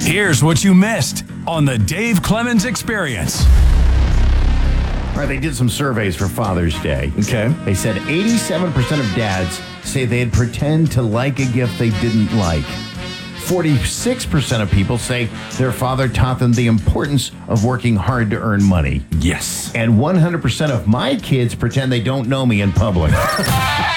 Here's what you missed on the Dave Clemens Experience. All right, they did some surveys for Father's Day. Okay. They said 87% of dads say they'd pretend to like a gift they didn't like. 46% of people say their father taught them the importance of working hard to earn money. Yes. And 100% of my kids pretend they don't know me in public.